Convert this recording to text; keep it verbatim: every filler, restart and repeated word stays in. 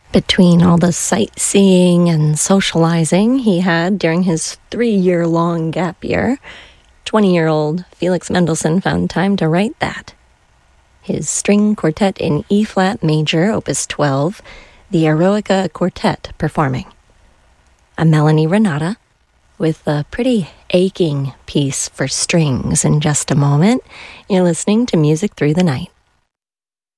Between all the sightseeing and socializing he had during his three-year-long gap year, twenty-year-old Felix Mendelssohn found time to write that. His string quartet in E-flat major, opus twelve, the Eroica Quartet performing. A Melanie Renata, with a pretty aching piece for strings in just a moment. You're listening to Music Through the Night.